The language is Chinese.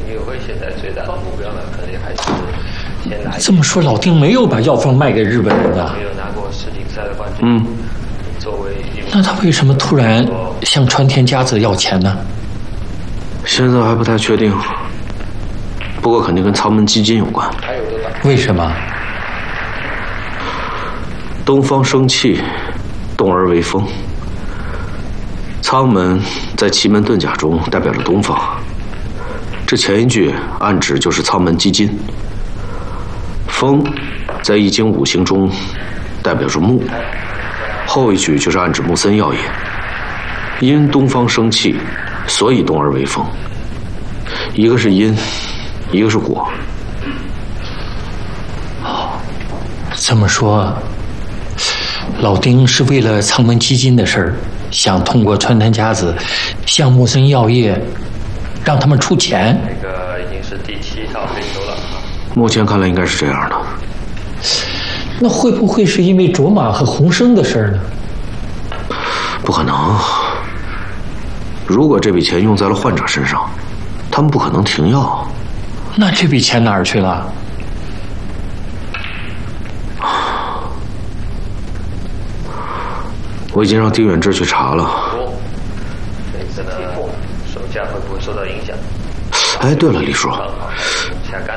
运会现在最大的目标呢，肯定还是先拿。 这么说，老丁没有把药方卖给日本人啊？ 没有拿过世锦赛的冠军。作为那他为什么突然向川田佳子要钱呢？ 现在还不太确定，不过肯定跟仓门基金有关。 为什么？ 东方生气，动而为风。仓门在奇门遁甲中代表着东方，这前一句暗指就是仓门基金。风在易经五行中代表着木，后一句就是暗指木森药业。因东方生气，所以动而为风。一个是因，一个是果。 这么说，老丁是为了仓门基金的事儿，想通过川田佳子向木森药业让他们出钱。 这个已经是第7套飞球了。 目前看来应该是这样的。 那会不会是因为卓玛和洪生的事儿呢？ 不可能。如果这笔钱用在了患者身上，他们不可能停药。 那这笔钱哪儿去了？ 我已经让丁远志去查了。 这次呢，售价会不会受到影响？ 哎，对了，李叔，